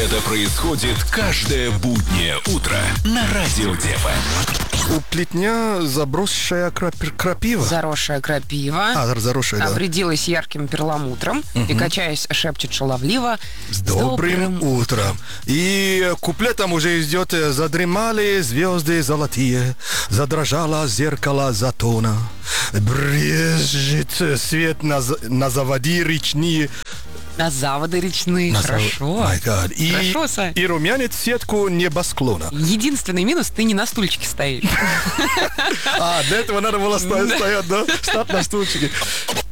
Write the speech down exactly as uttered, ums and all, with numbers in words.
Это происходит каждое буднее утро на Радио ДФМ. У плетня забросшая крапи- крапива. Заросшая крапива. А, заросшая, да. Обрядилась ярким перламутром Мгм. и, качаясь, шепчет шаловливо: С добрым утром. И куплетом уже идет: задремали звезды золотые, задрожало зеркало затона, брежет свет на, з- на заводи речные. На заводы речные. На зав- Хорошо. My God. И, Хорошо, Сань. и румянец сетку небосклона. Единственный минус — ты не на стульчике стоишь. А, для этого надо было стоять, стоять, да? Стать на стульчике.